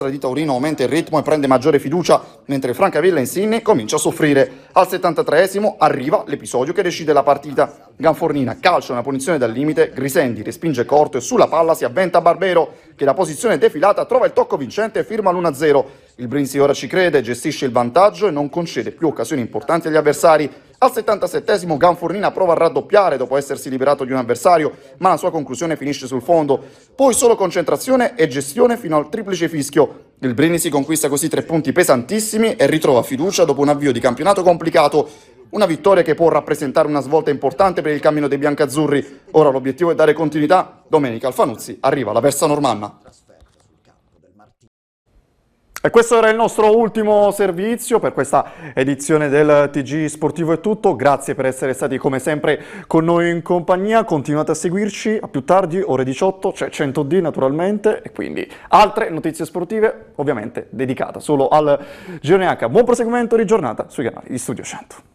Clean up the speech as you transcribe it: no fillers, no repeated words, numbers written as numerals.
di Taurino aumenta il ritmo e prende maggiore fiducia, mentre Francavilla Insigne comincia a soffrire. Al 73esimo arriva l'episodio che decide la partita. Ganfornina calcia una punizione dal limite, Grisendi respinge corto e sulla palla si avventa Barbero, che da posizione defilata trova il tocco vincente e firma l'1-0. Il Brindisi ora ci crede, gestisce il vantaggio e non concede più occasioni importanti agli avversari. Al 77esimo Ganfornina prova a raddoppiare dopo essersi liberato di un avversario, ma la sua conclusione finisce sul fondo. Poi solo concentrazione e gestione fino al triplice fischio. Il Brindisi conquista così 3 punti pesantissimi e ritrova fiducia dopo un avvio di campionato complicato. Una vittoria che può rappresentare una svolta importante per il cammino dei biancazzurri. Ora l'obiettivo è dare continuità. Domenica Alfanuzzi arriva alla Versa Normanna. E questo era il nostro ultimo servizio per questa edizione del TG Sportivo è tutto. Grazie per essere stati come sempre con noi in compagnia. Continuate a seguirci, a più tardi, ore 18, c'è 100D naturalmente, e quindi altre notizie sportive ovviamente dedicate solo al Girone H. Buon proseguimento di giornata sui canali di Studio 100.